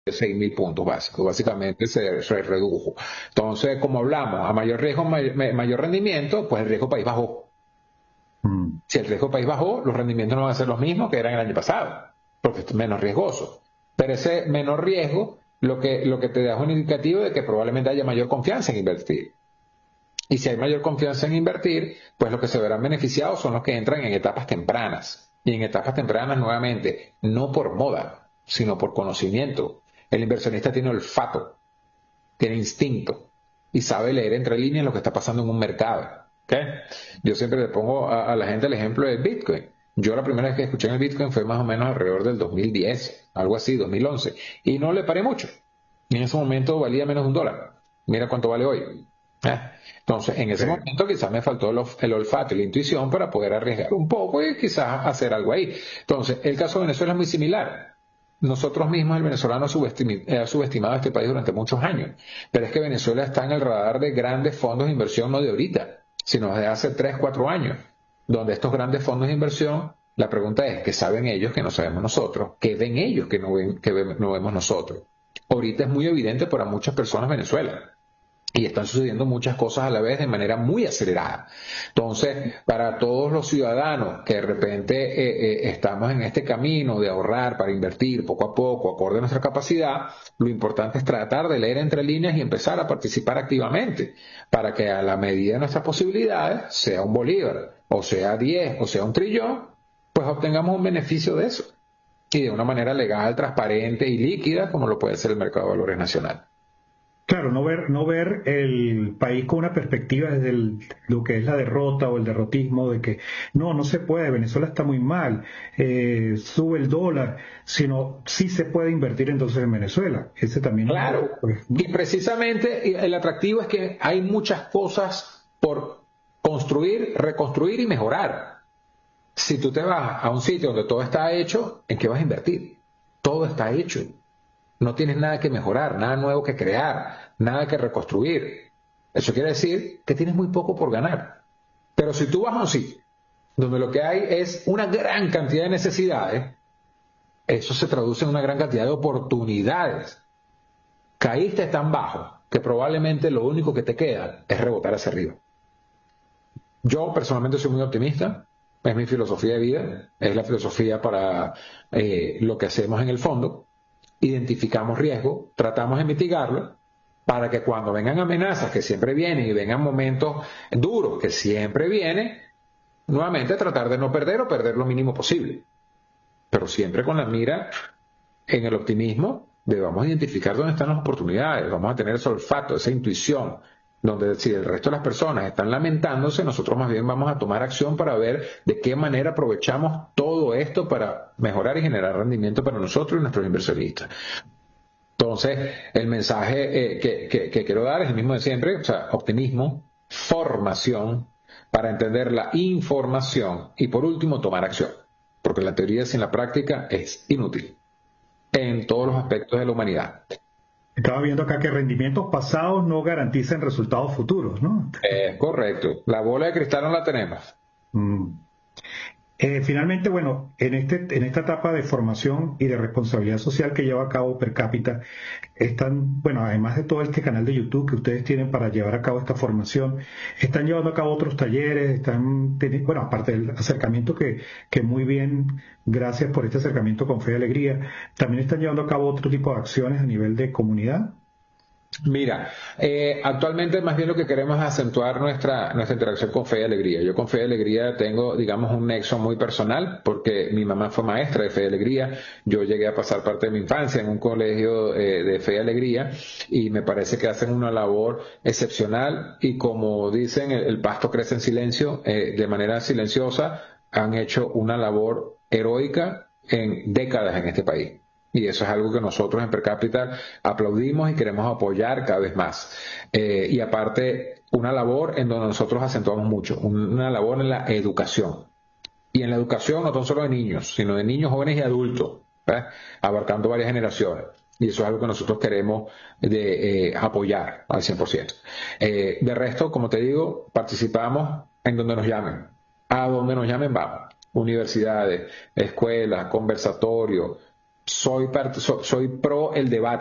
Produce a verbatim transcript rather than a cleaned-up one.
seis mil puntos básicos, básicamente se, se redujo. Entonces, como hablamos, a mayor riesgo, may, mayor rendimiento, pues el riesgo país bajó. Mm. Si el riesgo país bajó, los rendimientos no van a ser los mismos que eran el año pasado, porque es menos riesgoso. Pero ese menor riesgo, lo que, lo que te da es un indicativo de que probablemente haya mayor confianza en invertir. Y si hay mayor confianza en invertir, pues los que se verán beneficiados son los que entran en etapas tempranas. Y en etapas tempranas, nuevamente, no por moda, sino por conocimiento. El inversionista tiene olfato, tiene instinto y sabe leer entre líneas lo que está pasando en un mercado. ¿Okay? Yo siempre le pongo a, a la gente el ejemplo del Bitcoin. Yo la primera vez que escuché en el Bitcoin fue más o menos alrededor del dos mil diez, algo así, dos mil once. Y no le paré mucho. Y en ese momento valía menos de un dólar. Mira cuánto vale hoy. ¿Eh? Entonces, en ese sí. momento quizás me faltó el, el olfato y la intuición para poder arriesgar un poco y quizás hacer algo ahí. Entonces, el caso de Venezuela es muy similar. Nosotros mismos, el venezolano, ha subestimado a este país durante muchos años. Pero es que Venezuela está en el radar de grandes fondos de inversión, no de ahorita, sino de hace tres, cuatro años, donde estos grandes fondos de inversión, la pregunta es, ¿qué saben ellos que no sabemos nosotros? ¿Qué ven ellos que no, ven, que ven, no vemos nosotros? Ahorita es muy evidente para muchas personas en Venezuela. Y están sucediendo muchas cosas a la vez de manera muy acelerada. Entonces, para todos los ciudadanos que de repente eh, eh, estamos en este camino de ahorrar para invertir poco a poco, acorde a nuestra capacidad, lo importante es tratar de leer entre líneas y empezar a participar activamente, para que a la medida de nuestras posibilidades, sea un bolívar, o sea diez, o sea un trillón, pues obtengamos un beneficio de eso. Y de una manera legal, transparente y líquida, como lo puede ser el mercado de valores nacional. Claro, no ver, no ver el país con una perspectiva desde el, lo que es la derrota o el derrotismo de que no, no se puede, Venezuela está muy mal, eh, sube el dólar, sino sí se puede invertir entonces en Venezuela. Ese también. Claro, pues, ¿no? Y precisamente el atractivo es que hay muchas cosas por construir, reconstruir y mejorar. Si tú te vas a un sitio donde todo está hecho, ¿en qué vas a invertir? Todo está hecho. No tienes nada que mejorar, nada nuevo que crear, nada que reconstruir. Eso quiere decir que tienes muy poco por ganar. Pero si tú vas a un sitio donde lo que hay es una gran cantidad de necesidades, eso se traduce en una gran cantidad de oportunidades. Caíste tan bajo que probablemente lo único que te queda es rebotar hacia arriba. Yo personalmente soy muy optimista, es mi filosofía de vida, es la filosofía para eh, lo que hacemos en el fondo. Identificamos riesgo, tratamos de mitigarlo, para que cuando vengan amenazas, que siempre vienen, y vengan momentos duros, que siempre vienen, nuevamente tratar de no perder o perder lo mínimo posible. Pero siempre con la mira en el optimismo de vamos a identificar dónde están las oportunidades, vamos a tener ese olfato, esa intuición, donde si el resto de las personas están lamentándose, nosotros más bien vamos a tomar acción para ver de qué manera aprovechamos todo esto para mejorar y generar rendimiento para nosotros y nuestros inversionistas. Entonces, el mensaje eh, que, que, que quiero dar es el mismo de siempre, o sea, optimismo, formación, para entender la información y por último tomar acción, porque la teoría sin la práctica es inútil en todos los aspectos de la humanidad. Estaba viendo acá que rendimientos pasados no garantizan resultados futuros, ¿no? Es eh, correcto. La bola de cristal no la tenemos. Mm. Eh, finalmente, bueno, en, este, en esta etapa de formación y de responsabilidad social que lleva a cabo Per Cápita, están, bueno, además de todo este canal de YouTube que ustedes tienen para llevar a cabo esta formación, están llevando a cabo otros talleres, están, bueno, aparte del acercamiento que, que muy bien, gracias por este acercamiento con Fe y Alegría, también están llevando a cabo otro tipo de acciones a nivel de comunidad. Mira, eh, actualmente más bien lo que queremos es acentuar nuestra, nuestra interacción con Fe y Alegría. Yo con Fe y Alegría tengo, digamos, un nexo muy personal porque mi mamá fue maestra de Fe y Alegría. Yo llegué a pasar parte de mi infancia en un colegio eh, de Fe y Alegría y me parece que hacen una labor excepcional y como dicen, el, el pasto crece en silencio, eh, de manera silenciosa, han hecho una labor heroica en décadas en este país. Y eso es algo que nosotros en Per Capital aplaudimos y queremos apoyar cada vez más. Eh, y aparte, una labor en donde nosotros acentuamos mucho, una labor en la educación. Y en la educación no tan solo de niños, sino de niños, jóvenes y adultos, ¿eh? Abarcando varias generaciones. Y eso es algo que nosotros queremos de, eh, apoyar al cien por ciento. Eh, de resto, como te digo, participamos en donde nos llamen. A donde nos llamen vamos. Universidades, escuelas, conversatorios, soy, soy pro el debate.